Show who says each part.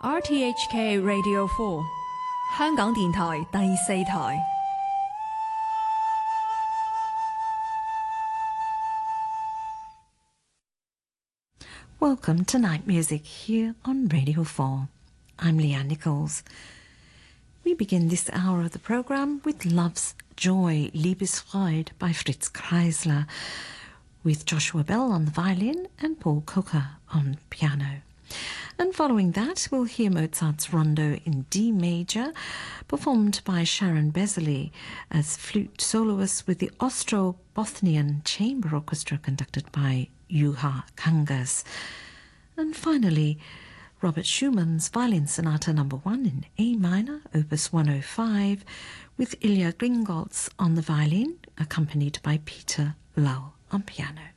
Speaker 1: RTHK Radio 4香港電台第4台。
Speaker 2: Welcome to Night Music here on Radio 4. I'm Leanne Nichols. We begin this hour of the programme with Love's Joy, Liebesfreude by Fritz Kreisler, with Joshua Bell on the violin and Paul Coker on piano. And following that, we'll hear Mozart's Rondo in D major, performed by Sharon Besley as flute soloist with the Austro-Bothnian Chamber Orchestra conducted by Juha Kangas. And finally, Robert Schumann's Violin Sonata No. 1 in A minor, Opus 105, with Ilya Gringolz on the violin, accompanied by Peter Lull on piano.